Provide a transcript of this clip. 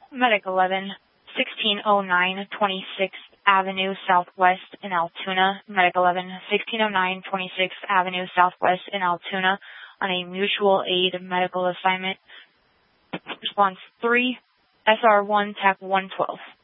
Medic 11, 1609 26th Avenue Southwest in Altoona. Medic 11, 1609 26th Avenue Southwest in Altoona on a mutual aid medical assignment. Response 3, SR1 TAC 112.